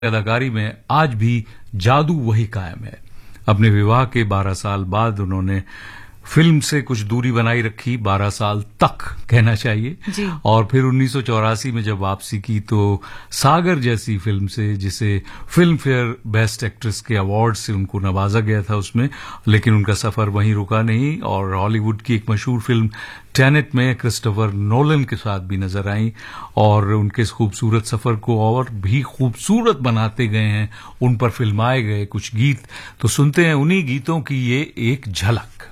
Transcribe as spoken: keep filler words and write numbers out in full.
अदाकारी में आज भी जादू वही कायम है। अपने विवाह के बारह साल बाद उन्होंने फिल्म से कुछ दूरी बनाई रखी, बारह साल तक कहना चाहिए जी। और फिर उन्नीस सौ चौरासी में जब वापसी की तो सागर जैसी फिल्म से, जिसे फिल्म फेयर बेस्ट एक्ट्रेस के अवार्ड से उनको नवाजा गया था उसमें, लेकिन उनका सफर वहीं रुका नहीं और हॉलीवुड की एक मशहूर फिल्म टेनेट में क्रिस्टोफर नोलन के साथ भी नजर आई और उनके इस खूबसूरत सफर को और भी खूबसूरत बनाते गए हैं, उन पर फिल्माए गए कुछ गीत। तो सुनते हैं उन्हीं गीतों की ये एक झलक।